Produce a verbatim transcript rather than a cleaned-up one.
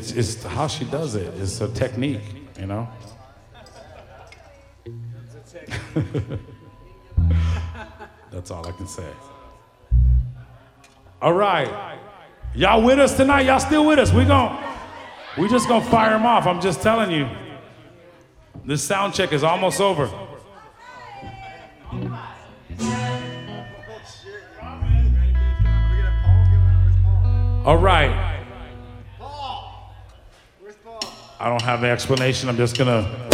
it's, it's how she does it. It's a technique, you know? That's all I can say. All right. Y'all with us tonight? Y'all still with us? We gon' we just gonna fire them off. I'm just telling you. This sound check is almost over. All right. I don't have the explanation. I'm just gonna